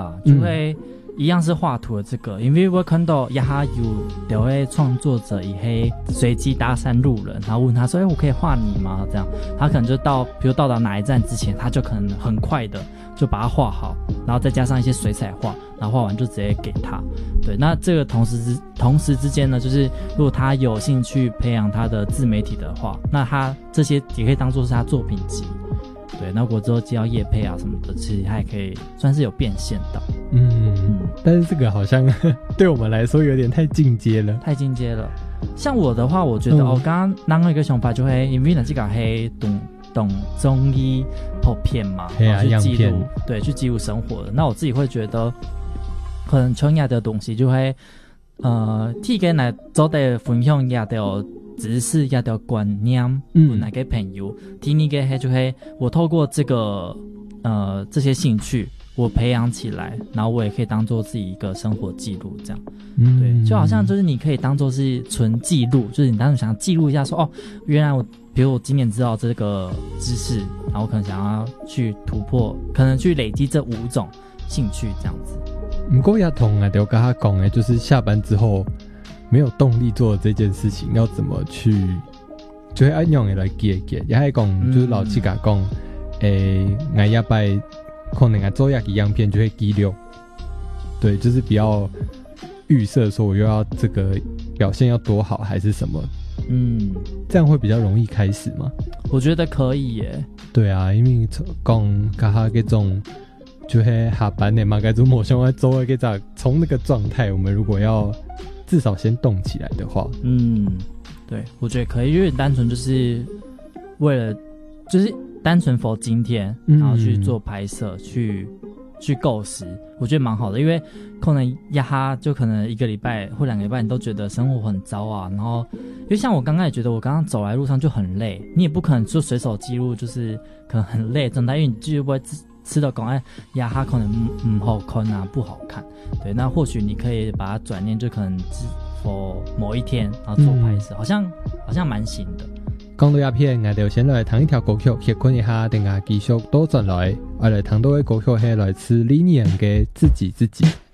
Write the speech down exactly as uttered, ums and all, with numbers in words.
啦，就会一样是画图的这个，因为我看到呀哈有两位创作者以黑随机搭讪路人，然后问他说：“哎、欸，我可以画你吗？”这样，他可能就到，比如到达哪一站之前，他就可能很快的就把它画好，然后再加上一些水彩画，然后画完就直接给他。对，那这个同时之同时之间呢，就是如果他有兴趣培养他的自媒体的话，那他这些也可以当做是他作品集。对，那如果之后接到业配啊什么的，其实他也可以算是有变现到。 嗯嗯，但是这个好像对我们来说有点太进阶了， 太进阶了。像我的话，我觉得、嗯、哦，刚刚那个一个想法就会，因为呢这个黑懂懂中医图片嘛， 然后去记录，对，去记录生活的。那我自己会觉得，可能创业的东西就会，呃，替给来做的分享也的知识也的观念，嗯，来给朋友，替你给黑就会，我透过这个呃这些兴趣。我培养起来，然后我也可以当做自己一个生活记录，这样，嗯，对，就好像就是你可以当做是纯记录，就是你当时想记录一下说，哦，原来我，比如我今年知道这个知识，然后我可能想要去突破，可能去累积这五种兴趣，这样子。 不过也同啊，就跟他讲的，就是下班之后没有动力做这件事情，要怎么去，就会按用的来记一记，也还讲就是老师甲讲，诶，我要拜。可能啊做一个样片就会记录，对，就是不要预设说我又要这个表现要多好还是什么，嗯，这样会比较容易开始吗？ 我觉得可以耶。 对啊，因为讲加下这种就是下班的嘛，该做某项要做一个从那个状态，我们如果要至少先动起来的话， 嗯，对，我觉得可以，因为单纯就是为了就是。单纯 for 今天，然后去做拍摄，嗯、去去构思，我觉得蛮好的。因为可能呀哈，就可能一个礼拜或两个礼拜，你都觉得生活很糟啊。然后，因为像我刚刚也觉得，我刚刚走来路上就很累，你也不可能就随手记录，就是可能很累状态，因为你就不会吃到讲哎呀哈可能唔好看啊，不好看。对，那或许你可以把它转念，就可能 for 某一天，然后做拍摄，嗯、好像好像蛮行的。 讲到鸦片，我哋先来听一条歌曲，歇困一下，等下继续倒转来，我来听到嘅歌曲係來自李念嘅自己自己。